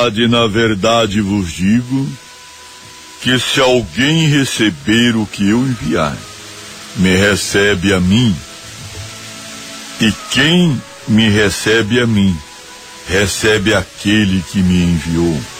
na verdade vos digo que se alguém receber o que eu enviar, me recebe a mim. E quem me recebe a mim, recebe aquele que me enviou.